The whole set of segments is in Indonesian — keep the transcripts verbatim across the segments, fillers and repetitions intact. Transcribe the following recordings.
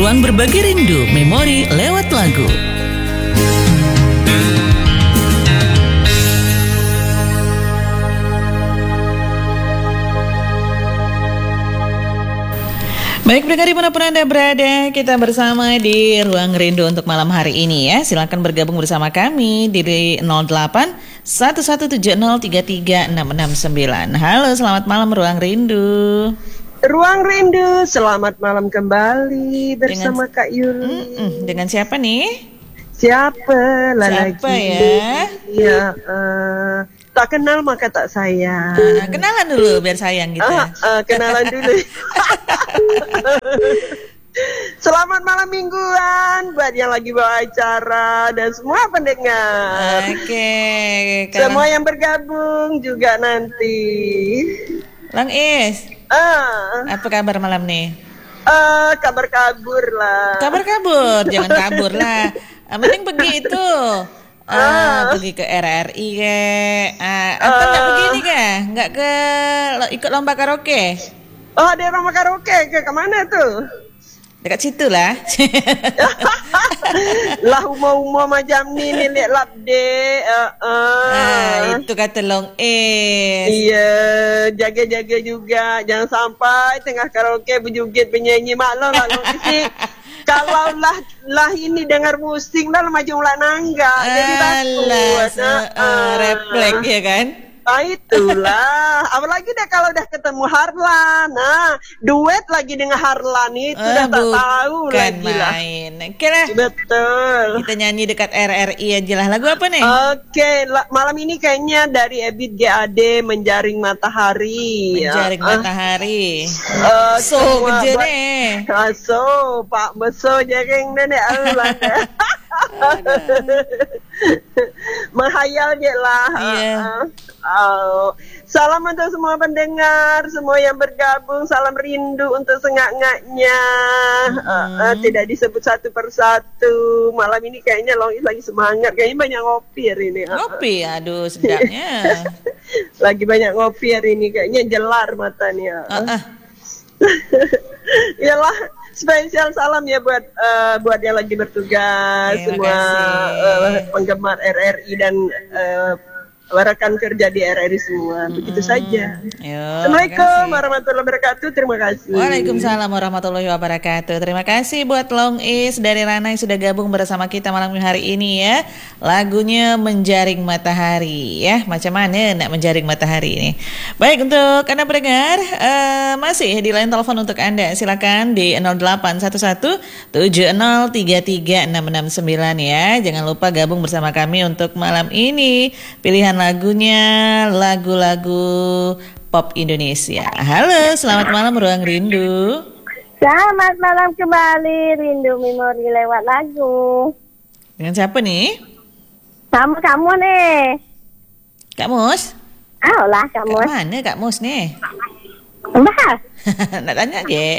Ruang berbagi rindu, memori lewat lagu. Baik pendengar dimanapun Anda berada, kita bersama di Ruang Rindu untuk malam hari ini ya. Silakan bergabung bersama kami di nol delapan satu satu tujuh nol tiga tiga enam enam sembilan. Halo, selamat malam Ruang Rindu. Ruang Rindu, selamat malam kembali bersama dengan, Kak Yuli. Mm-mm, dengan siapa nih? Siapa lah Siapa lagi? ya? Ya, uh, tak kenal maka tak sayang. Uh, kenalan dulu biar sayang kita. Uh, uh, kenalan dulu. Selamat malam mingguan buat yang lagi bawa acara dan semua pendengar. Oke. Okay, semua yang bergabung juga nanti. Lang Is. Uh, Apa kabar malam nih? Uh, kabar kabur lah. Kabar kabur, jangan kabur lah. Mending pergi itu. Uh, uh. Pergi ke R R I ke. Uh, atau uh. nggak begini ke? Nggak ke ikut lomba karaoke? Oh, ada lomba karaoke ke kemana tuh? Dekat situ lah. Lah umur-umur macam ni ni lihat lap dek. Uh, uh. Ah, itu kata Long Is. Iya, jaga-jaga juga. Jangan sampai tengah karaoke berjoget penyanyi maklum lah Long Is. Kalau lah lah ini dengar musik dah macam ulah nangga. Jadi takut. Uh, uh, refleks ya kan? Ah, itulah. Apalagi dah kalau dah ketemu Harlan. Nah, duet lagi dengan Harlan itu uh, dah tak tahu lagi lah. Main. Oke lah. Betul. Kita nyanyi dekat R R I aja lah. Lagu apa nih? Oke, la- malam ini kayaknya dari Ebit G A D, Menjaring Matahari. Menjaring uh, Matahari. Uh, so gede nih. Uh, so, Pak Beso jaring nenek Allah. Menghayal je lah. Yeah. Uh, Oh. Salam untuk semua pendengar, semua yang bergabung. Salam rindu untuk sengak-ngaknya. Mm-hmm. uh, uh, Tidak disebut satu persatu. Malam ini kayaknya Long Is lagi semangat. Kayaknya banyak ngopi hari ini. Ngopi, aduh sedapnya. Lagi banyak ngopi hari ini. Kayaknya jelar matanya. uh-uh. Yalah, spesial salam ya buat uh, buat yang lagi bertugas. Terima semua uh, penggemar R R I dan uh, rekan kerja di R R I semua. Begitu hmm. saja. Yo, Assalamualaikum warahmatullahi wabarakatuh. Terima kasih. Waalaikumsalam warahmatullahi wabarakatuh. Terima kasih buat Long Is dari Rana yang sudah gabung bersama kita malam hari ini ya. Lagunya Menjaring Matahari ya. Macam mana nak menjaring matahari ini? Baik, untuk Anda pendengar uh, masih di line telepon untuk Anda. Silakan di nol delapan satu satu tujuh nol tiga tiga enam enam sembilan ya. Jangan lupa gabung bersama kami untuk malam ini. Pilihan lagunya lagu-lagu pop Indonesia. Halo, selamat malam Ruang Rindu. Selamat malam kembali, Rindu Memori lewat lagu. Dengan siapa nih? Sama kamu nih. Kak Mus? Ah, lah Kak Mus. Kak mana Kak Mus nih? Mbak. Nak tanya je.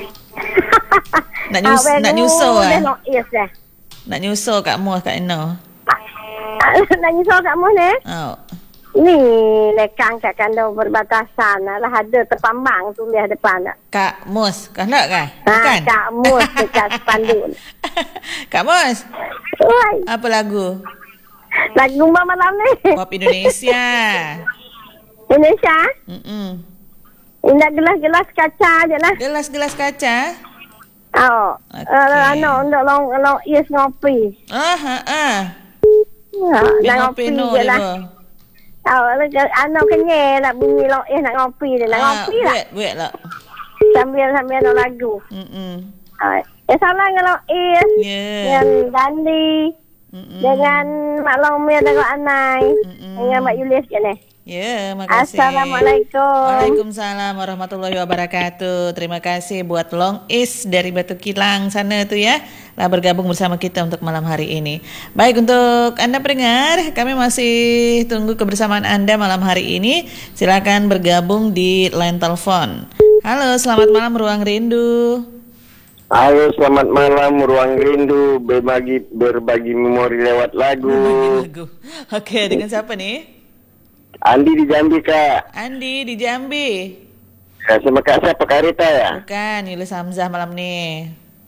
Nak nyus, nak nyusul ah. Nak nyusul Kak Mus Kak Ino. Nak nyusul Kak Mus ni? Oh. Ni lekang kat kandang perbatasan lah, ada terpambang tu lihat depan nak. Kak Mus, kau nak kah? Bukan. Ha, Kak Mus dekat Sepandun. Kak Mus. Oi. Apa lagu? Lagu malam ni. Pop Indonesia. Indonesia? Mm-mm. Indah gelas-gelas kaca je lah. Gelas-gelas kaca? Oh. Okay. Uh, ano, untuk long, long yes ngopi. Ah, ha, ah. Ya, nak ngopi je lah. Oh, ano kenyal nak bunyi long eh nak ngopi dia, nak ngopi lah. Buat, buat lah. Sambil-sambil ada lagu. Mm-mm. Uh, eh, salah dengan long is. Yeah. Dengan Gandhi. Mm-mm. Dengan Mak Long Mir, dengan Anai. Mm-mm. Dengan Mak Yulis je ni. Ya, makasih. Assalamualaikum. Waalaikumsalam warahmatullahi wabarakatuh. Terima kasih buat Long Is dari Batu Kilang sana tuh ya. Lah bergabung bersama kita untuk malam hari ini. Baik, untuk Anda pendengar, kami masih tunggu kebersamaan Anda malam hari ini. Silakan bergabung di line telepon. Halo, selamat malam Ruang Rindu. Halo, selamat malam Ruang Rindu, berbagi berbagi memori lewat lagu. lagu. Oke, dengan siapa nih? Andi di Jambi, Kak. Andi di Jambi. Ya, sama Kak siapa, Kak Rita ya? Bukan, Yulis Hamzah malam nih.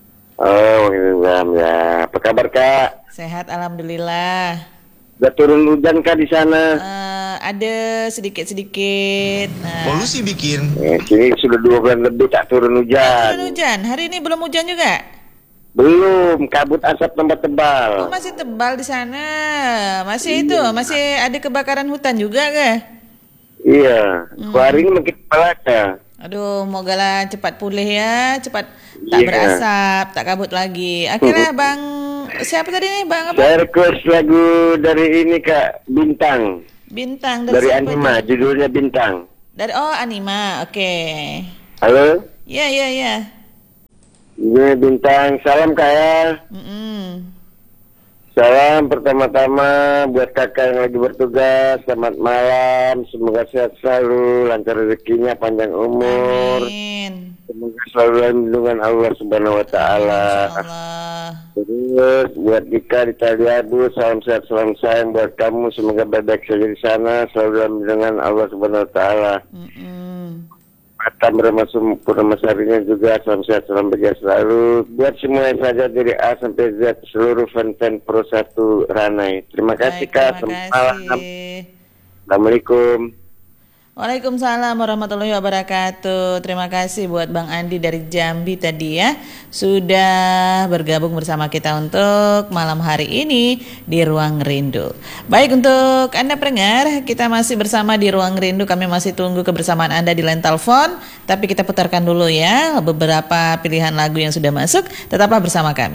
Oh, William ya. Apa kabar Kak? Sehat, alhamdulillah. Udah turun hujan Kak di sana? Uh, ada sedikit-sedikit. Nah. Polusi bikin. Eh, sini sudah dua bulan lebih tak turun hujan. Turun hujan. Hari ini belum hujan juga? Belum, kabut asap tambah tebal. Oh, masih tebal di sana. Masih itu, masih ada kebakaran hutan juga kah? Iya, Hmm. hari ini makin pelaka. Aduh, mogalah cepat pulih ya, cepat tak Iya. berasap, tak kabut lagi. Akhirnya Bang, siapa tadi nih Bang apa? Saya request lagu dari ini Kak, Bintang. Bintang dari, Dari siapa Anima, itu? judulnya Bintang. Dari oh Anima, oke. Halo? Ya ya ya. Ini Bintang, salam Kak ya. Mm-mm. Salam pertama-tama buat kakak yang lagi bertugas. Selamat malam, semoga sehat selalu, lancar rezekinya, panjang umur. Amin. Semoga selalu dalam lindungan Allah Subhanahu Wa Taala. Insyaallah. Terus buat Dika di Taliadu, salam sehat, salam sayang buat kamu. Semoga baik-baik saja di sana, selalu dalam lindungan Allah Subhanahu Wa Taala. Mm-mm. Atam Ramasum Purnamasarinya juga, salam sehat, salam bahagia selalu. Buat semua yang saja dari A sampai Z, seluruh fan-fan Pro satu Ranai. Terima kasih Baik, Kak, terima selamat malam. kasih. Assalamualaikum. Waalaikumsalam warahmatullahi wabarakatuh. Terima kasih buat Bang Andi dari Jambi tadi ya, sudah bergabung bersama kita untuk malam hari ini di Ruang Rindu. Baik, untuk Anda pendengar, kita masih bersama di Ruang Rindu. Kami masih tunggu kebersamaan Anda di line telepon, tapi kita putarkan dulu ya beberapa pilihan lagu yang sudah masuk. Tetaplah bersama kami.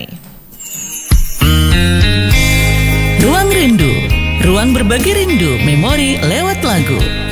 Ruang Rindu, ruang berbagi rindu, memori lewat lagu.